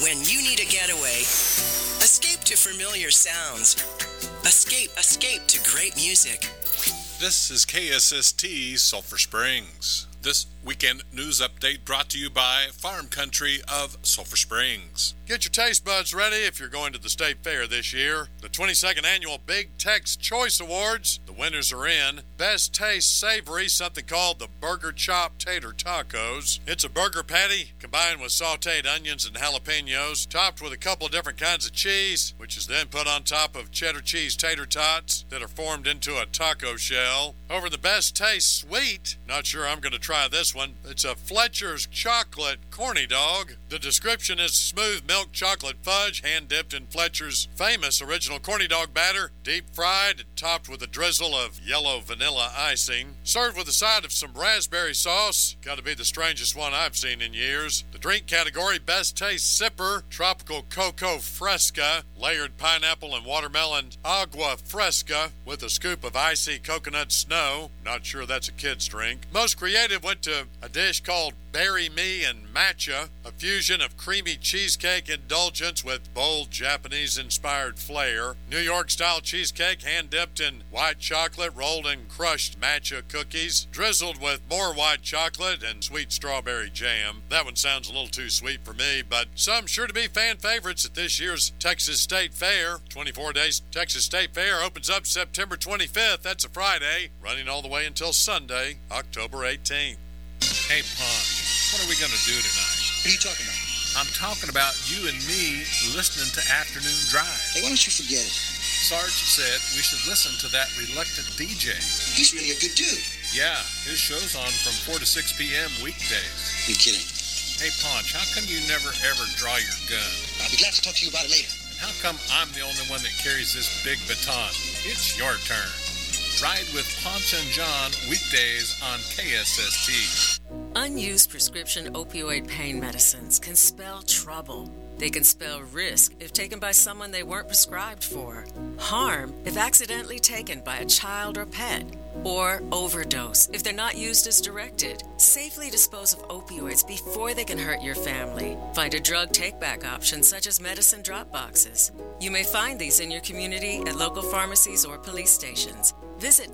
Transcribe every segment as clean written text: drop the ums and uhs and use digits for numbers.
When you need a getaway, escape to familiar sounds. Escape to great music. This is KSST Sulphur Springs. This weekend news update brought to you by Farm Country of Sulphur Springs. Get your taste buds ready if you're going to the State Fair this year. The 22nd Annual Big Tex Choice Awards. The winners are in. Best Taste Savory, something called the Burger Chop Tater Tacos. It's a burger patty combined with sauteed onions and jalapenos, topped with a couple of different kinds of cheese, which is then put on top of cheddar cheese tater tots that are formed into a taco shell. Over the Best Taste Sweet, not sure I'm going to try this one. It's a Fletcher's Chocolate Corny Dog. The description is smooth milk chocolate fudge, hand-dipped in Fletcher's famous original corny dog batter, deep-fried and topped with a drizzle of yellow vanilla icing. Served with a side of some raspberry sauce. Got to be the strangest one I've seen in years. The drink category, Best Taste Sipper, Tropical Cocoa Fresca, layered pineapple and watermelon Agua Fresca with a scoop of icy coconut snow. Not sure that's a kid's drink. Most creative went to a dish called Berry Me and Matcha, a fusion of creamy cheesecake indulgence with bold Japanese-inspired flair. New York-style cheesecake hand-dipped in white chocolate, rolled in crushed matcha cookies, drizzled with more white chocolate and sweet strawberry jam. That one sounds a little too sweet for me, but some sure to be fan favorites at this year's Texas State Fair. 24 days Texas State Fair opens up September 25th. That's a Friday, running all the way until Sunday, October 18th. Hey, Ponch, what are we going to do tonight? What are you talking about? I'm talking about you and me listening to Afternoon Drive. Hey, why don't you forget it? Sarge said we should listen to that reluctant DJ. He's really a good dude. Yeah, his show's on from 4 to 6 p.m. weekdays. You're kidding. Hey, Ponch, how come you never ever draw your gun? I'll be glad to talk to you about it later. And how come I'm the only one that carries this big baton? It's your turn. Ride with Ponch and John weekdays on KSST. Unused prescription opioid pain medicines can spell trouble. They can spell risk if taken by someone they weren't prescribed for, harm if accidentally taken by a child or pet, or overdose if they're not used as directed. Safely dispose of opioids before they can hurt your family. Find a drug take-back option such as medicine drop boxes. You may find these in your community at local pharmacies or police stations. Visit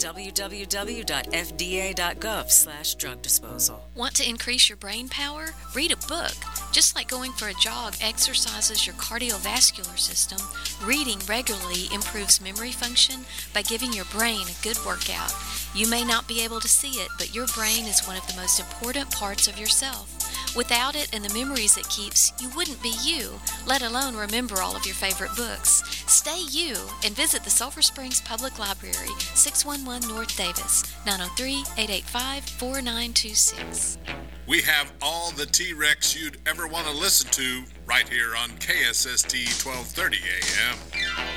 www.fda.gov/drug disposal. Want to increase your brain power? Read a book. Just like going for a jog exercises your cardiovascular system, reading regularly improves memory function by giving your brain a good workout. You may not be able to see it, but your brain is one of the most important parts of yourself. Without it and the memories it keeps, you wouldn't be you, let alone remember all of your favorite books. Stay you and visit the Sulphur Springs Public Library, 611 North Davis, 903-885-4926. We have all the T-Rex you'd ever want to listen to right here on KSST 1230 AM.